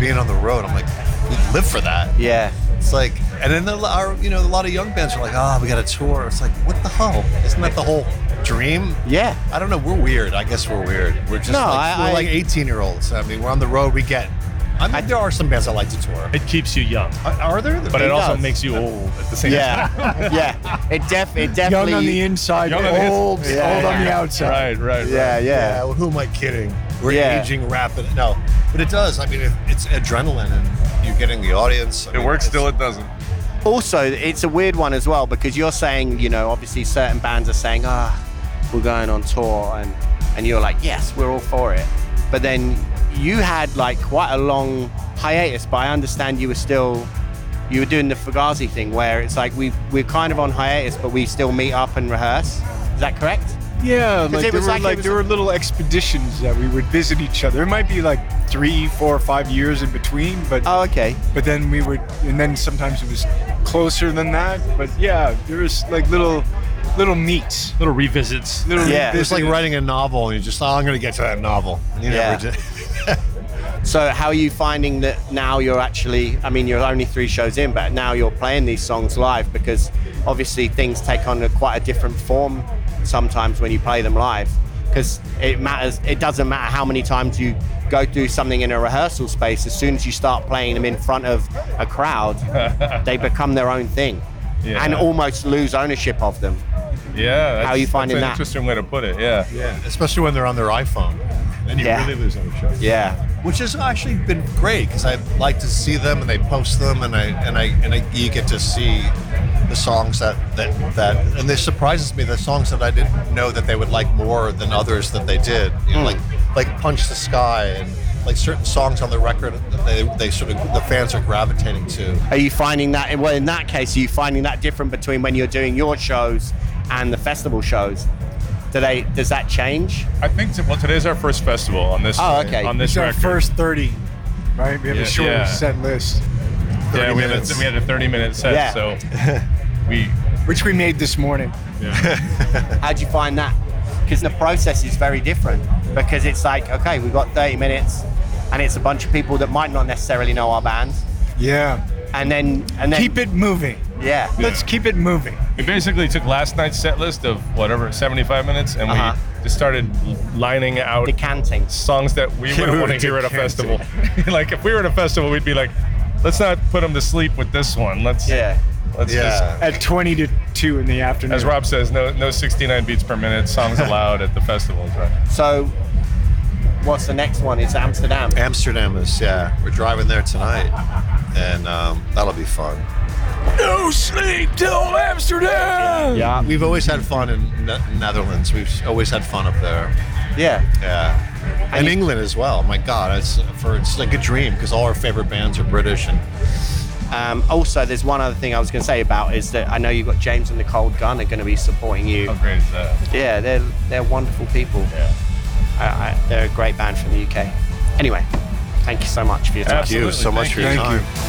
being on the road. I'm like, we live for that. Yeah. It's like, and then a lot of young bands are like, oh, we got a tour. It's like, what the hell? Isn't that the whole dream? Yeah. I don't know. We're weird. I guess we're weird. We're just we're like 18-year-olds. I mean, we're on the road. We get. There are some bands that like to tour. It keeps you young. Are there? But it also makes you old at the same time. Yeah. It definitely. Young on the inside, old on the outside. Right. Yeah. Well, who am I kidding? We're aging rapid. No, but it does. I mean, it's adrenaline, and you're getting the audience. It works till it doesn't. Also, it's a weird one as well, because you're saying, obviously certain bands are saying, we're going on tour, and you're like, yes, we're all for it. But then you had like quite a long hiatus, but I understand you were doing the Fugazi thing, where it's like we're kind of on hiatus, but we still meet up and rehearse. Is that correct? Yeah, there were little expeditions that we would visit each other. It might be like 3, 4, 5 years in between, but okay. But then and then sometimes it was closer than that. But yeah, there was like little meets, little revisits. It's like writing a novel, and you just, I'm going to get to that novel. And you never did. So how are you finding that now you're actually, you're only 3 shows in, but now you're playing these songs live, because obviously things take on quite a different form sometimes when you play them live, because it doesn't matter how many times you go through something in a rehearsal space. As soon as you start playing them in front of a crowd, they become their own thing and almost lose ownership of them. Yeah. How are you finding that's an that? Interesting way to put it. Yeah. Especially when they're on their iPhone, then you really lose ownership. Yeah. Which has actually been great, because I like to see them, and they post them, and you get to see the songs that and it surprises me, the songs that I didn't know that they would like more than others that they did. Like Punch the Sky, and like certain songs on the record that they sort of, the fans are gravitating to. Are you finding that, in that case, are you finding that different between when you're doing your shows and the festival shows? Does that change? I think today's our first festival on this. Oh, okay. On this it's our record. first 30, right? We have a short set list. Yeah, we had a 30-minute set, so which we made this morning. Yeah. How'd you find that? Because the process is very different, because it's like, okay, we've got 30 minutes, and it's a bunch of people that might not necessarily know our bands. Yeah. And then keep it moving. Yeah. Let's keep it moving. We basically took last night's set list of 75 minutes, and we just started lining out decanting songs that we wouldn't want to hear at a festival. Like if we were at a festival, we'd be like, let's not put them to sleep with this one. Let's just at 20 to 2 in the afternoon. As Rob says, no 69 beats per minute songs allowed at the festivals, right? So what's the next one? It's Amsterdam. Amsterdam is, we're driving there tonight, and that'll be fun. No sleep till Amsterdam! Yeah. We've always had fun in Netherlands. We've always had fun up there. Yeah. Yeah. And England as well. My God, it's like a dream, because all our favorite bands are British. And also, there's one other thing I was going to say about is that I know you've got James and the Cold Gun are going to be supporting you. How great is that? Yeah, they're wonderful people. Yeah. They're a great band from the UK. Anyway, thank you so much for your time. Thank you so much for your time.